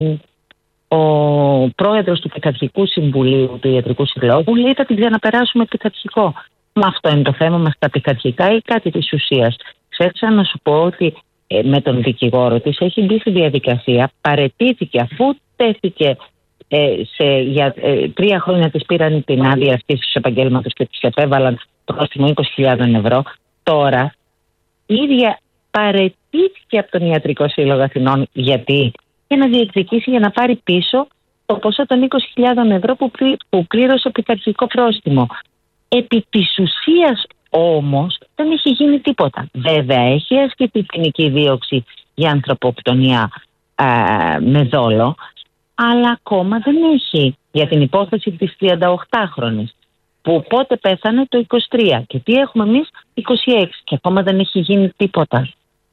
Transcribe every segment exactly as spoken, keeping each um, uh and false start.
ο πρόεδρος του Πειθαρχικού Συμβουλίου του Ιατρικού Συλλόγου λέει θα την ξαναπεράσουμε πειθαρχικό. Μα αυτό είναι το θέμα μας, τα πειθαρχικά ή κάτι της ουσίας? Ξέχασα να σου πω ότι ε, με τον δικηγόρο της έχει μπει στη διαδικασία, παραιτήθηκε αφού τέθηκε ε, σε, για ε, τρία χρόνια της πήραν την άδεια αυτή του επαγγέλματος και της επέβαλαν πρόστιμο είκοσι χιλιάδες ευρώ. Τώρα η ίδια παραιτήθηκε από τον Ιατρικό Σύλλογο Αθηνών. Γιατί? Για να διεκδικήσει, για να πάρει πίσω το ποσό των είκοσι χιλιάδες ευρώ που, πλή, που πλήρωσε πειθαρχικό πρόστιμο. Επί της ουσίας όμως δεν έχει γίνει τίποτα. Βέβαια έχει ασκηθεί ποινική δίωξη για ανθρωποκτονία α, με δόλο, αλλά ακόμα δεν έχει για την υπόθεση της τριανταοκτάχρονης που πότε πέθανε το είκοσι τρία και τι έχουμε εμείς είκοσι έξι και ακόμα δεν έχει γίνει τίποτα.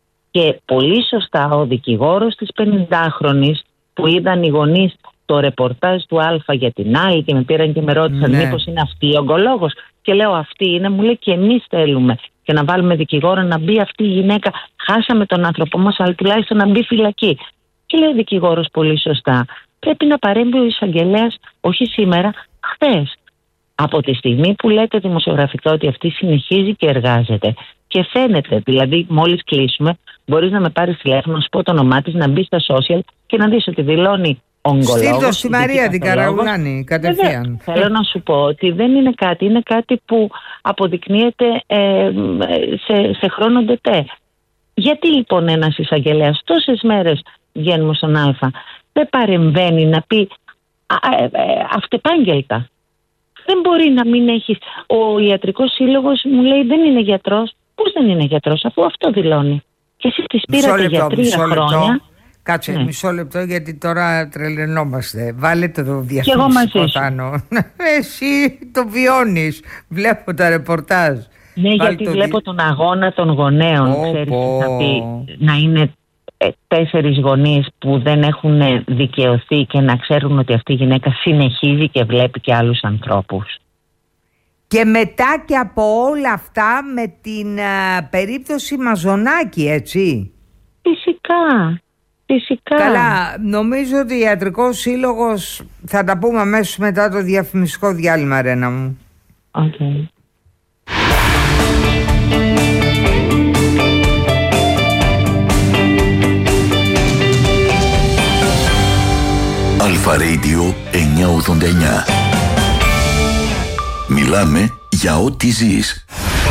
Και πολύ σωστά ο δικηγόρος της πενηντάχρονης που είδαν οι γονείς το ρεπορτάζ του Α για την άλλη και με πήραν και με ρώτησαν ναι. μήπως είναι αυτή η ογκολόγος, και λέω αυτή είναι, μου λέει και εμείς θέλουμε και να βάλουμε δικηγόρο να μπει αυτή η γυναίκα, χάσαμε τον άνθρωπό μας αλλά τουλάχιστον να μπει φυλακή. Και λέει ο δικηγόρος πολύ σωστά, πρέπει να παρέμβει ο εισαγγελέας όχι σήμερα, χθες. Από τη στιγμή που λέτε δημοσιογραφικά ότι αυτή συνεχίζει και εργάζεται και φαίνεται, δηλαδή μόλις κλείσουμε μπορείς να με πάρεις τηλέφωνο, να σου πω το όνομά της, να μπει στα social και να δεις ότι δηλώνει ογκολόγος. Στείλ' το στη Μαρία την Καραγουλάνη κατευθείαν. Θέλω να σου πω ότι δεν είναι κάτι, είναι κάτι που αποδεικνύεται ε, σε, σε χρόνο ντετέ. Γιατί λοιπόν ένας εισαγγελέας τόσες μέρες βγαίνουμε στον Α δεν παρεμβαίνει να πει α, ε, ε, αυτεπάγγελτα? Δεν μπορεί να μην έχει. Ο Ιατρικός Σύλλογος μου λέει δεν είναι γιατρός. Πώς δεν είναι γιατρός, αφού αυτό δηλώνει? Και εσείς τις πήρατε για τρία χρόνια. Κάτσε ναι. μισό λεπτό, γιατί τώρα τρελαινόμαστε. Βάλε το διαφημιστικό πάνω. Εσύ το βιώνεις. Βλέπω τα ρεπορτάζ. Ναι, Βάλε γιατί το βλέπω δι... τον αγώνα των γονέων. Oh, ξέρεις oh. να, πει, να είναι ε, τέσσερις γονείς που δεν έχουν δικαιωθεί και να ξέρουν ότι αυτή η γυναίκα συνεχίζει και βλέπει και άλλους ανθρώπους. Και μετά και από όλα αυτά με την α, περίπτωση Μαζονάκη, έτσι. Φυσικά. Φυσικά. Καλά, νομίζω ότι ο Ιατρικός Σύλλογος θα τα πούμε αμέσως μετά το διαφημιστικό διάλειμμα, Ρένα μου. Okay. Αλφα Radio εννιακόσια ογδόντα εννιά. Μιλάμε για ό,τι ζεις.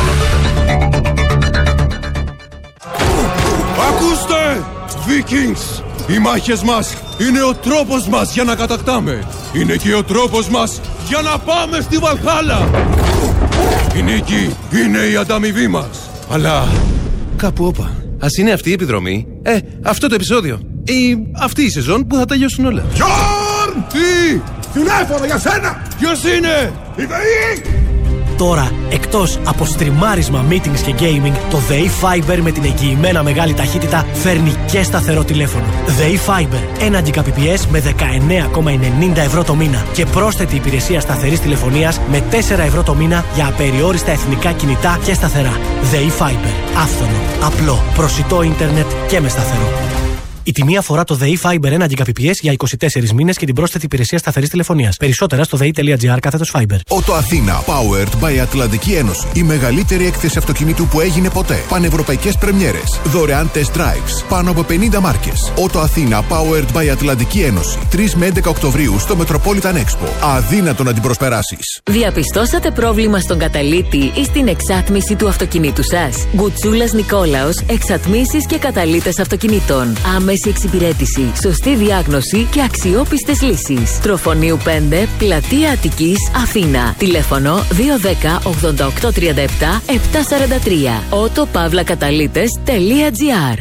Ακούστε! Vikings! Οι μάχες μας είναι ο τρόπος μας για να κατακτάμε. Είναι και ο τρόπος μας για να πάμε στη Βαλχάλα. Η νίκη είναι η ανταμοιβή μας. Αλλά κάπου όπα. Ας είναι αυτή η επιδρομή, ε, αυτό το επεισόδιο ή αυτή η σεζόν που θα τελειώσουν όλα. Γιόρν! Τι! Τηλέφωνο για σένα! Ποιος είναι? Η ΔΕΗ! Τώρα, εκτός από στριμάρισμα, meetings και gaming, το ΔΕΗ Fiber με την εγγυημένα μεγάλη ταχύτητα φέρνει και σταθερό τηλέφωνο. ΔΕΗ Fiber, ένα Gbps με δεκαεννέα κόμμα ενενήντα ευρώ το μήνα και πρόσθετη υπηρεσία σταθερής τηλεφωνίας με τέσσερα ευρώ το μήνα για απεριόριστα εθνικά κινητά και σταθερά. ΔΕΗ Fiber, άφθονο, απλό, προσιτό ίντερνετ και με σταθερό. Η τιμή αφορά το ΔΕΗ Fiber ένα Gbps για είκοσι τέσσερις μήνες και την πρόσθετη υπηρεσία σταθερής τηλεφωνίας. Περισσότερα στο δei.gr κάθετος Fiber. Ότο Αθήνα, powered by Ατλαντική Ένωση. Η μεγαλύτερη έκθεση αυτοκινήτου που έγινε ποτέ. Πανευρωπαϊκές πρεμιέρες. Δωρεάν test drives. Πάνω από πενήντα μάρκες. Ότο Αθήνα, powered by Ατλαντική Ένωση. τρεις με έντεκα Οκτωβρίου στο Metropolitan Expo. Αδύνατο να την προσπεράσεις. Διαπιστώσατε πρόβλημα στον καταλύτη ή στην εξάτμιση του αυτοκινήτου σας? Γκουτσούλας Νικόλαος, εξατμίσεις και καταλύτες αυτοκινήτων. Άμεση εξυπηρέτηση, σωστή διάγνωση και αξιόπιστες λύσεις. Τροφονίου πέντε, Πλατεία Αττικής, Αθήνα. Τηλέφωνο δύο ένα μηδέν ογδόντα οκτώ τριάντα επτά επτακόσια σαράντα τρία. ότο παύλα καταλύτες τελεία τζι άρ.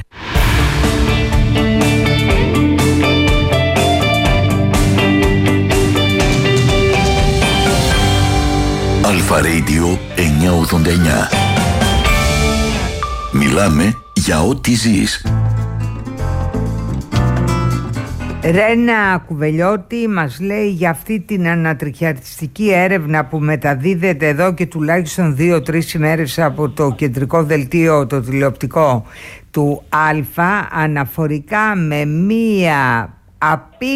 Αλφα Radio εννιακόσια ογδόντα εννιά. Μιλάμε για ό,τι ζεις. Ρένα Κουβελιώτη μας λέει για αυτή την ανατριχιαστική έρευνα που μεταδίδεται εδώ και τουλάχιστον δύο-τρεις ημέρες από το κεντρικό δελτίο, το τηλεοπτικό του Α, αναφορικά με μία απ'